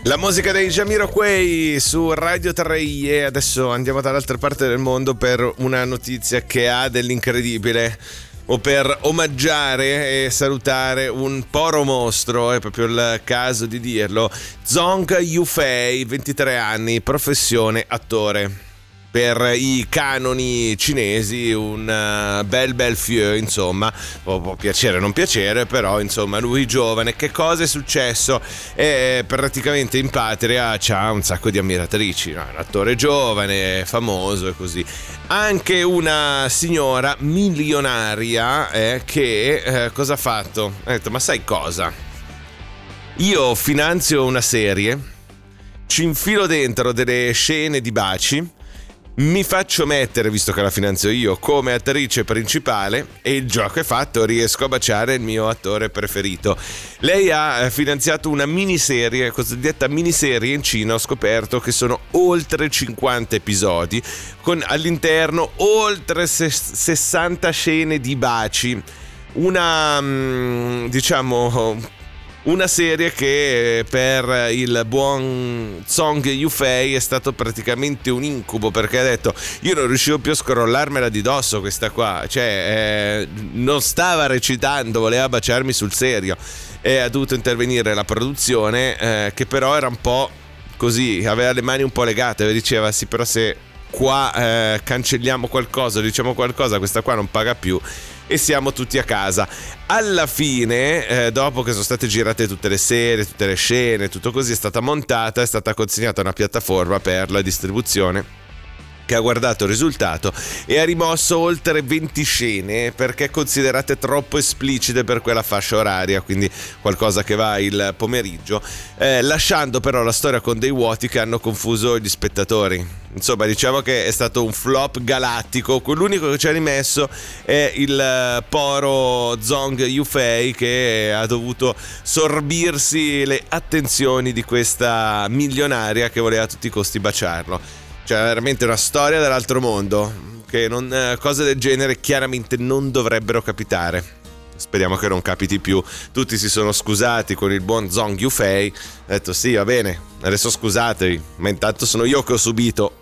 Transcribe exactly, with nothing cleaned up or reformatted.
La musica dei Jamiroquai su Radio tre e adesso andiamo dall'altra parte del mondo per una notizia che ha dell'incredibile, o per omaggiare e salutare un poro mostro, è proprio il caso di dirlo. Zhong Yufei, ventitré anni, professione attore. Per i canoni cinesi un uh, bel bel fieu, insomma, può, può piacere o non piacere, però insomma lui giovane, che cosa è successo? E praticamente in patria c'ha un sacco di ammiratrici, no? Un attore giovane, famoso e così. Anche una signora milionaria eh, che eh, cosa ha fatto? Ha detto, ma sai cosa? Io finanzio una serie, ci infilo dentro delle scene di baci, mi faccio mettere, visto che la finanzio io, come attrice principale e il gioco è fatto, riesco a baciare il mio attore preferito. Lei ha finanziato una miniserie, cosiddetta miniserie in Cina, ho scoperto che sono oltre cinquanta episodi, con all'interno oltre sessanta scene di baci. Una, diciamo... Una serie che per il buon Zhong Yufei è stato praticamente un incubo, perché ha detto io non riuscivo più a scrollarmela di dosso questa qua, cioè eh, non stava recitando, voleva baciarmi sul serio e ha dovuto intervenire la produzione eh, che però era un po' così, aveva le mani un po' legate, diceva sì però se qua eh, cancelliamo qualcosa, diciamo qualcosa, questa qua non paga più e siamo tutti a casa. Alla fine, eh, dopo che sono state girate tutte le serie, tutte le scene, tutto così, è stata montata, è stata consegnata a una piattaforma per la distribuzione che ha guardato il risultato e ha rimosso oltre venti scene perché considerate troppo esplicite per quella fascia oraria, quindi qualcosa che va il pomeriggio, eh, lasciando però la storia con dei vuoti che hanno confuso gli spettatori. Insomma, diciamo che è stato un flop galattico. L'unico che ci ha rimesso è il poro Zhong Yufei, che ha dovuto sorbirsi le attenzioni di questa milionaria che voleva a tutti i costi baciarlo. Cioè veramente una storia dall'altro mondo, che non, cose del genere chiaramente non dovrebbero capitare. Speriamo che non capiti più. Tutti si sono scusati con il buon Zhong Yufei, ha detto sì va bene, adesso scusatevi, ma intanto sono io che ho subito